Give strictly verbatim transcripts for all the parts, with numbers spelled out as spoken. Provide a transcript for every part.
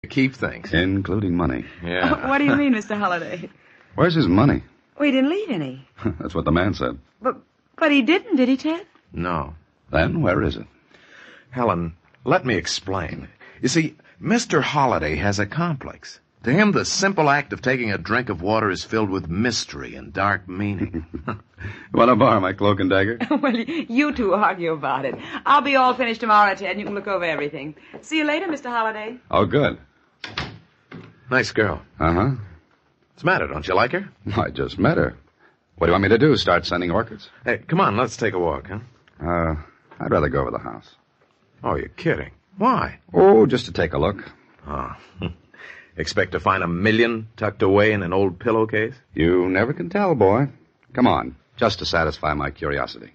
keep things. Including money. Yeah. What do you mean, Mister Holliday? Where's his money? We didn't leave any. That's what the man said. But but he didn't, did he, Ted? No. Then where is it? Helen, let me explain. You see, Mister Holliday has a complex. To him, the simple act of taking a drink of water is filled with mystery and dark meaning. Want to borrow my cloak and dagger? Well, you two argue about it. I'll be all finished tomorrow, Ted, and you can look over everything. See you later, Mister Holliday. Oh, good. Nice girl. Uh-huh. What's the matter? Don't you like her? I just met her. What do you want me to do, start sending orchids? Hey, come on, let's take a walk, huh? Uh, I'd rather go over the house. Oh, you're kidding. Why? Oh, just to take a look. Oh. Expect to find a million tucked away in an old pillowcase? You never can tell, boy. Come on, just to satisfy my curiosity.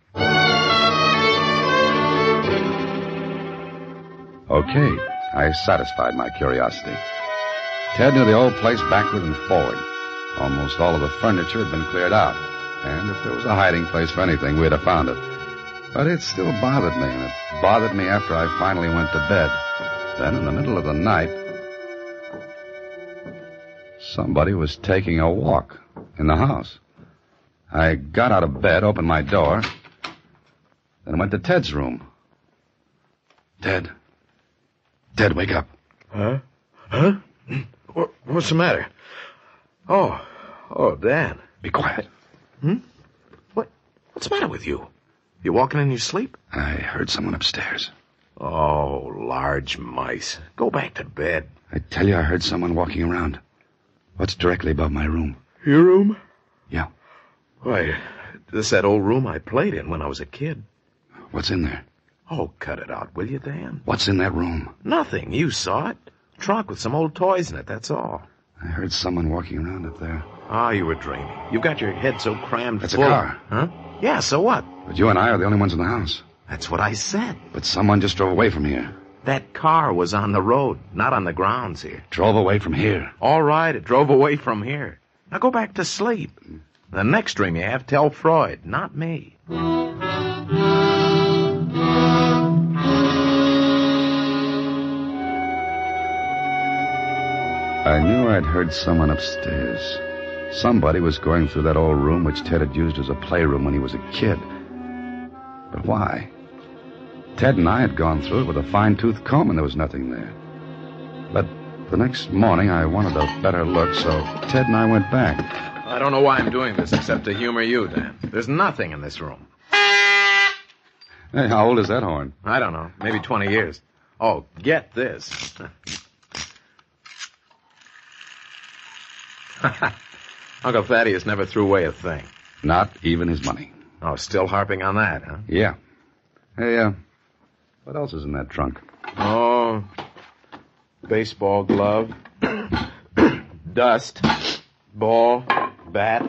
Okay, I satisfied my curiosity. Ted knew the old place backward and forward. Almost all of the furniture had been cleared out. And if there was a hiding place for anything, we'd have found it. But it still bothered me, and it bothered me after I finally went to bed. Then, in the middle of the night, somebody was taking a walk in the house. I got out of bed, opened my door, then went to Ted's room. Ted. Ted, wake up. Huh? Huh? What, what's the matter? Oh. Oh, Dan. Be quiet. Hmm? What? What's the matter with you? You walking in your sleep? I heard someone upstairs. Oh, large mice. Go back to bed. I tell you, I heard someone walking around. What's directly above my room? Your room? Yeah. Why, this is that old room I played in when I was a kid. What's in there? Oh, cut it out, will you, Dan? What's in that room? Nothing. You saw it. Trunk with some old toys in it, that's all. I heard someone walking around up there. Ah, oh, you were dreaming. You've got your head so crammed That's full. a car. Huh? Yeah, so what? But you and I are the only ones in the house. That's what I said. But someone just drove away from here. That car was on the road, not on the grounds here. Drove away from here. All right, it drove away from here. Now go back to sleep. The next dream you have, tell Freud, not me. I knew I'd heard someone upstairs. Somebody was going through that old room which Ted had used as a playroom when he was a kid. But why? Ted and I had gone through it with a fine-tooth comb, and there was nothing there. But the next morning, I wanted a better look, so Ted and I went back. I don't know why I'm doing this except to humor you, Dan. There's nothing in this room. Hey, how old is that horn? I don't know. Maybe twenty years. Oh, get this. Uncle Thaddeus never threw away a thing. Not even his money. Oh, still harping on that, huh? Yeah. Hey, uh, what else is in that trunk? Oh, baseball glove, dust, ball, bat.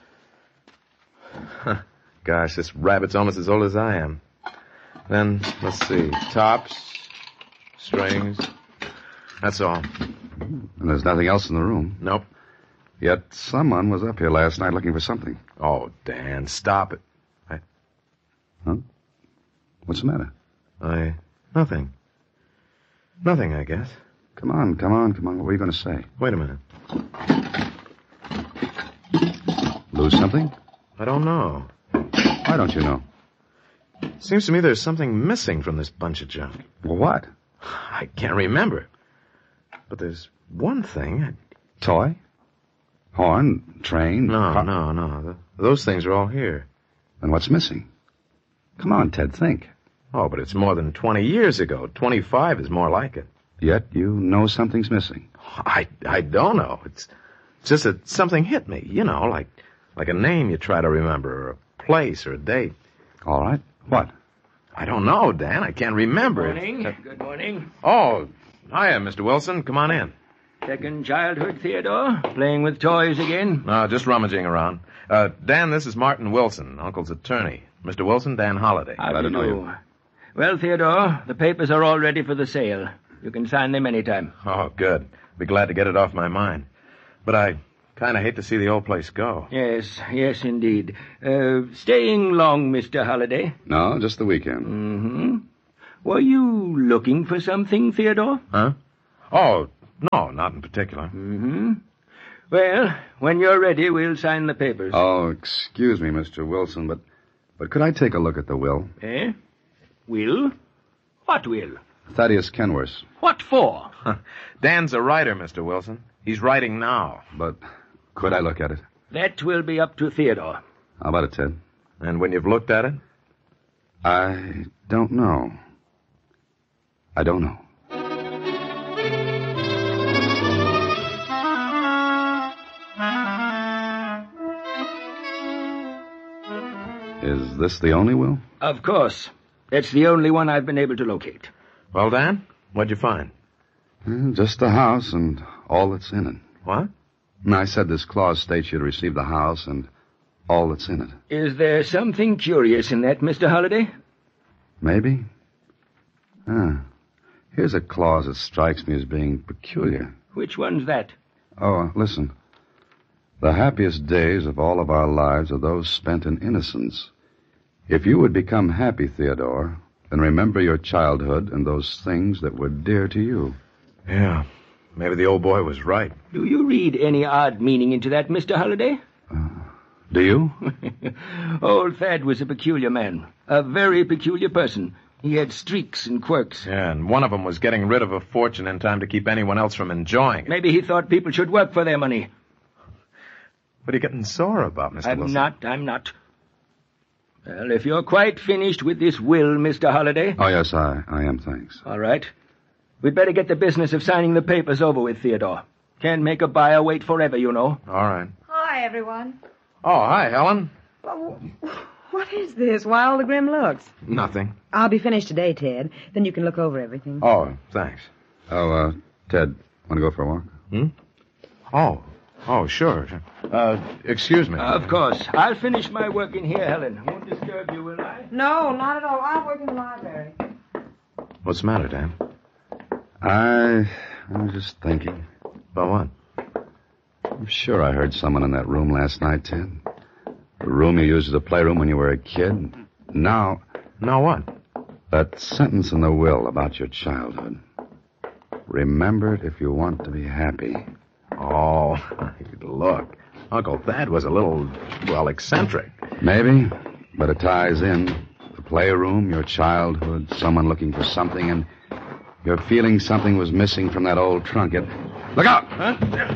Gosh, this rabbit's almost as old as I am. Then, let's see, tops, strings. That's all. And there's nothing else in the room. Nope. Yet someone was up here last night looking for something. Oh, Dan, stop it. I... Huh? What's the matter? I... Nothing. Nothing, I guess. Come on, come on, come on. What were you going to say? Wait a minute. Lose something? I don't know. Why don't you know? Seems to me there's something missing from this bunch of junk. Well, what? I can't remember. But there's one thing. I... Toy? Horn? Train? No, car- no, no. The, those things are all here. Then what's missing? Come on, Ted, think. Oh, but it's more than twenty years ago. twenty-five is more like it. Yet you know something's missing. I I don't know. It's just that something hit me, you know, like like a name you try to remember, or a place, or a date. All right. What? I don't know, Dan. I can't remember. Good morning. Uh, Good morning. Oh, hiya, Mister Wilson. Come on in. Second childhood, Theodore? Playing with toys again? No, just rummaging around. Uh, Dan, this is Martin Wilson, Uncle's attorney. Mister Wilson, Dan Holliday. How Glad do to know you. Well, Theodore, the papers are all ready for the sale. You can sign them any time. Oh, good. Be glad to get it off my mind. But I kind of hate to see the old place go. Yes, yes, indeed. Uh, staying long, Mister Holliday? No, just the weekend. Mm-hmm. Were you looking for something, Theodore? Huh? Oh, No, not in particular. Mm-hmm. Well, when you're ready, we'll sign the papers. Oh, excuse me, Mister Wilson, but but could I take a look at the will? Eh? Will? What will? Thaddeus Kenworth. What for? Dan's a writer, Mister Wilson. He's writing now. But could I look at it? That will be up to Theodore. How about it, Ted? And when you've looked at it? I don't know. I don't know. Is this the only will? Of course. It's the only one I've been able to locate. Well, Dan, what'd you find? Eh, Just the house and all that's in it. What? And I said this clause states you'd receive the house and all that's in it. Is there something curious in that, Mister Holliday? Maybe? Ah. Here's a clause that strikes me as being peculiar. Which one's that? Oh, listen. The happiest days of all of our lives are those spent in innocence. If you would become happy, Theodore, then remember your childhood and those things that were dear to you. Yeah, maybe the old boy was right. Do you read any odd meaning into that, Mister Holliday? Uh, do you? Old Thad was a peculiar man. A very peculiar person. He had streaks and quirks. Yeah, and one of them was getting rid of a fortune in time to keep anyone else from enjoying it. Maybe he thought people should work for their money. What are you getting sore about, Mister I'm Wilson? not, I'm not. Well, if you're quite finished with this will, Mister Holliday... Oh, yes, I, I am, thanks. All right. We'd better get the business of signing the papers over with, Theodore. Can't make a buyer wait forever, you know. All right. Hi, everyone. Oh, hi, Helen. Oh, what is this? Why all the grim looks? Nothing. I'll be finished today, Ted. Then you can look over everything. Oh, thanks. Oh, uh, Ted, want to go for a walk? Hmm? Oh, oh, sure. Uh, excuse me. Of course. I'll finish my work in here, Helen. Won't disturb you, will I? No, not at all. I'll work in the library. What's the matter, Dan? I, I was just thinking. About what? I'm sure I heard someone in that room last night, Ted. The room you used as a playroom when you were a kid. Now, Now what? that sentence in the will about your childhood. Remember it if you want to be happy. Oh, look. Uncle Thad was a little, well, eccentric. Maybe, but it ties in. The playroom, your childhood, someone looking for something, and you're feeling something was missing from that old trunk. It... Look out! Huh?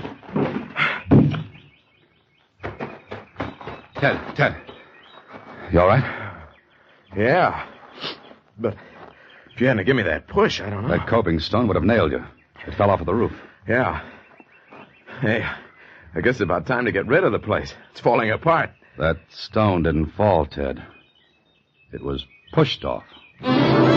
Ted, Ted. You all right? Yeah. But if you hadn't given me that push, I don't know. That coping stone would have nailed you. It fell off of the roof. Yeah. Hey, I guess it's about time to get rid of the place. It's falling apart. That stone didn't fall, Ted. It was pushed off.